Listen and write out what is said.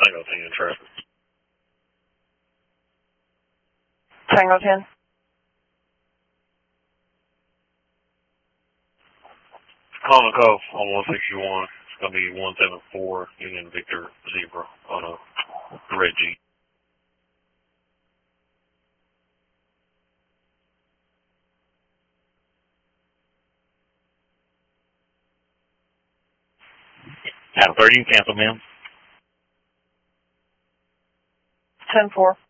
Tango 10 in traffic. Tango 10. Calling the call on 161. It's going to be 174 Union Victor Zebra on a red Jeep. Adam 30, cancel, ma'am. 10-4.